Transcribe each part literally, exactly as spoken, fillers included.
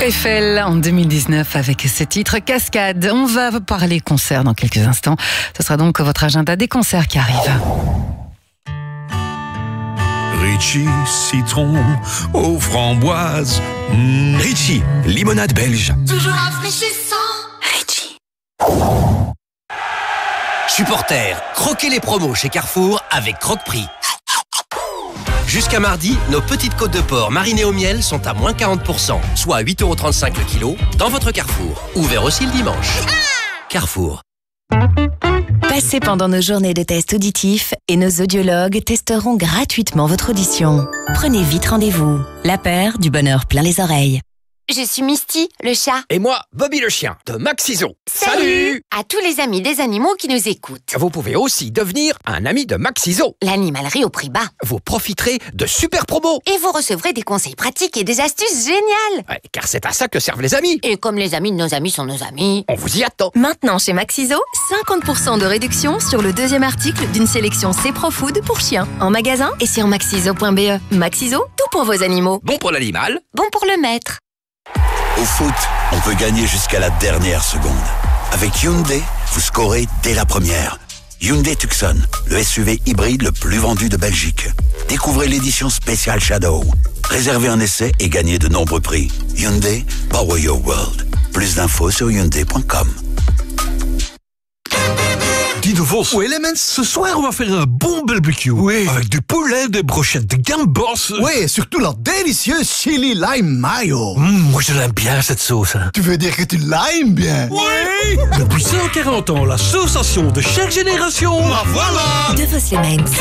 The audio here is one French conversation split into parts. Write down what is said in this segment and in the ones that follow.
Eiffel en deux mille dix-neuf avec ce titre Cascade. On va parler concert dans quelques instants. Ce sera donc votre agenda des concerts qui arrivent. Ritchie, citron aux framboises. Mmh. Ritchie, limonade belge. Toujours rafraîchissant. Ritchie. Supporters, croquez les promos chez Carrefour avec Croque-Prix. Jusqu'à mardi, nos petites côtes de porc marinées au miel sont à moins quarante pour cent, soit à huit euros trente-cinq le kilo, dans votre Carrefour. Ouvert aussi le dimanche. Carrefour. Passez pendant nos journées de tests auditifs et nos audiologues testeront gratuitement votre audition. Prenez vite rendez-vous. La paire du bonheur plein les oreilles. Je suis Misty, le chat. Et moi, Bobby le chien, de Maxiso. Salut à tous les amis des animaux qui nous écoutent. Vous pouvez aussi devenir un ami de Maxiso. L'animalerie au prix bas. Vous profiterez de super promos. Et vous recevrez des conseils pratiques et des astuces géniales. Ouais, car c'est à ça que servent les amis. Et comme les amis de nos amis sont nos amis, on vous y attend. Maintenant chez Maxiso, cinquante pour cent de réduction sur le deuxième article d'une sélection C-Pro-Food pour chiens. En magasin et sur maxiso point b e. Maxiso, tout pour vos animaux. Bon pour l'animal. Bon pour le maître. Au foot, on peut gagner jusqu'à la dernière seconde. Avec Hyundai, vous scorez dès la première. Hyundai Tucson, le S U V hybride le plus vendu de Belgique. Découvrez l'édition spéciale Shadow. Réservez un essai et gagnez de nombreux prix. Hyundai, power your world. Plus d'infos sur hyundai point com. Guy de Vos. Oui, les mens, ce soir, on va faire un bon barbecue. Oui. Avec du poulet, des brochettes de gambos. Oui, et surtout leur délicieuse chili lime mayo. Mmh, moi, je l'aime bien, cette sauce. Hein. Tu veux dire que tu l'aimes bien? Oui. Depuis cent quarante ans, la sensation de chaque génération. Ah, voilà. De Vos les mens.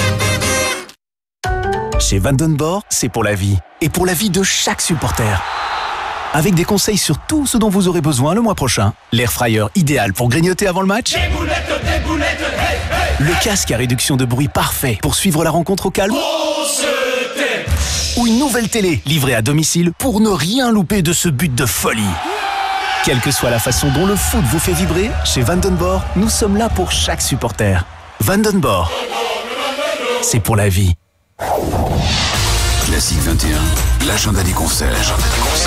Chez Vandenborg, c'est pour la vie. Et pour la vie de chaque supporter. Avec des conseils sur tout ce dont vous aurez besoin le mois prochain. L'air fryer idéal pour grignoter avant le match. Des boulettes, des boulettes, hey, hey. Le casque à réduction de bruit parfait pour suivre la rencontre au calme. On se tait. Ou une nouvelle télé livrée à domicile pour ne rien louper de ce but de folie. Quelle que soit la façon dont le foot vous fait vibrer, chez Vandenborg, nous sommes là pour chaque supporter. Vandenborg, c'est pour la vie. Classique vingt et un, l'agenda des concerts. L'agenda des concerts.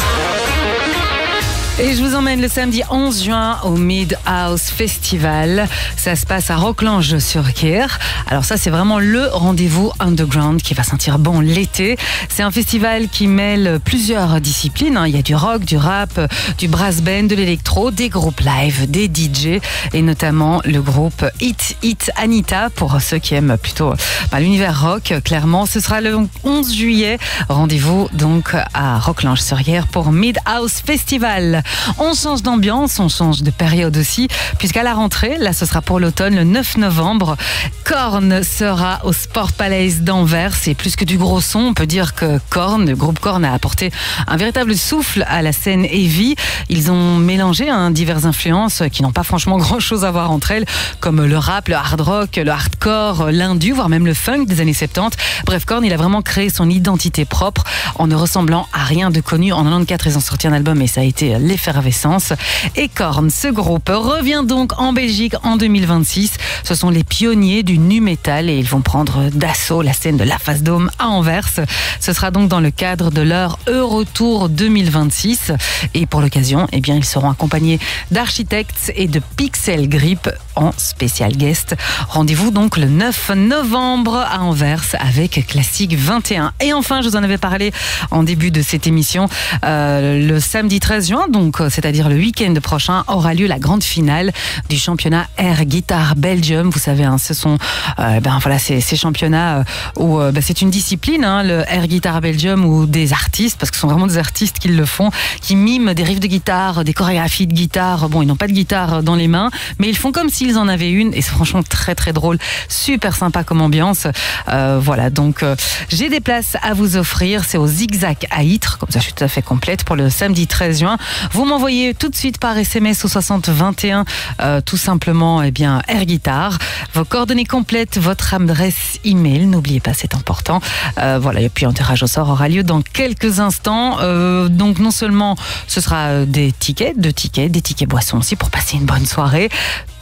Et je vous emmène le samedi onze juin au Mid-House Festival. Ça se passe à Rocklange-sur-Kère. Alors ça, c'est vraiment le rendez-vous underground qui va sentir bon l'été. C'est un festival qui mêle plusieurs disciplines. Il y a du rock, du rap, du brass band, de l'électro, des groupes live, des D J et notamment le groupe Hit Hit Anita pour ceux qui aiment plutôt bah, l'univers rock. Clairement, ce sera le onze juillet. Rendez-vous donc à Rocklange-sur-Kère pour Mid-House Festival. On change d'ambiance, on change de période aussi, puisqu'à la rentrée, là ce sera pour l'automne, le neuf novembre, Korn sera au Sport Palace d'Anvers. C'est plus que du gros son, on peut dire que Korn, le groupe Korn a apporté un véritable souffle à la scène heavy. Ils ont mélangé hein, diverses influences qui n'ont pas franchement grand chose à voir entre elles, comme le rap, le hard rock, le hardcore, l'indu, voire même le funk des années soixante-dix. Bref, Korn, il a vraiment créé son identité propre en ne ressemblant à rien de connu. En quatre-vingt-quatorze, ils ont sorti un album et ça a été l'effervescence. Et Korn, ce groupe, revient donc en Belgique en deux mille vingt-six. Ce sont les pionniers du nu metal et ils vont prendre d'assaut la scène de la Face Dôme à Anvers. Ce sera donc dans le cadre de leur Eurotour deux mille vingt-six. Et pour l'occasion, eh bien, ils seront accompagnés d'architectes et de Pixel Grip en spécial guest. Rendez-vous donc le neuf novembre à Anvers avec Classique vingt et un. Et enfin, je vous en avais parlé en début de cette émission, euh, le samedi treize juin, donc c'est-à-dire le week-end prochain, aura lieu la grande finale du championnat Air Guitar Belgium. Vous savez, hein, ce sont euh, ben voilà ces, ces championnats euh, où euh, ben, c'est une discipline, hein, le Air Guitar Belgium, où des artistes, parce que ce sont vraiment des artistes qui le font, qui miment des riffs de guitare, des chorégraphies de guitare. Bon, ils n'ont pas de guitare dans les mains, mais ils font comme s'ils en avaient une, et c'est franchement très très drôle, super sympa comme ambiance. Euh, voilà, donc euh, j'ai des places à vous offrir. C'est au Zigzag à Ytre, comme ça je suis tout à fait complète pour le samedi treize juin. Vous m'envoyez tout de suite par S M S au soixante vingt et un, euh, tout simplement, eh bien, Air Guitar. Vos coordonnées complètes, votre adresse email, n'oubliez pas, c'est important. Euh, voilà, et puis un tirage au sort aura lieu dans quelques instants. Euh, donc non seulement ce sera des tickets, deux tickets, des tickets boissons aussi pour passer une bonne soirée.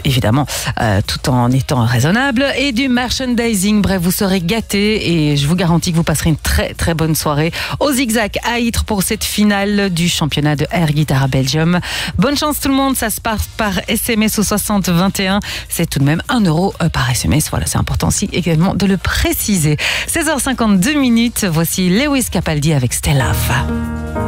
évidemment, euh, tout en étant raisonnable, et du merchandising. Bref, vous serez gâtés et je vous garantis que vous passerez une très très bonne soirée au Zigzag à Ytre pour cette finale du championnat de Air Guitar Belgium. Bonne chance tout le monde, ça se passe par S M S au soixante vingt et un. C'est tout de même un euro par S M S. Voilà, c'est important aussi également de le préciser. seize heures cinquante-deux minutes, voici Lewis Capaldi avec Stella.